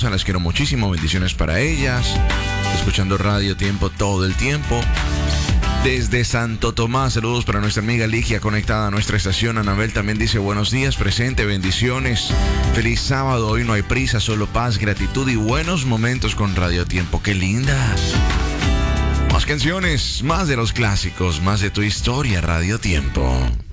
esposa, las quiero muchísimo, bendiciones para ellas. Escuchando Radio Tiempo todo el tiempo. Desde Santo Tomás, saludos para nuestra amiga Ligia conectada a nuestra estación. Anabel también dice buenos días, presente, bendiciones. Feliz sábado, hoy no hay prisa, solo paz, gratitud y buenos momentos con Radio Tiempo. ¡Qué linda! Más canciones, más de los clásicos, más de tu historia, Radio Tiempo.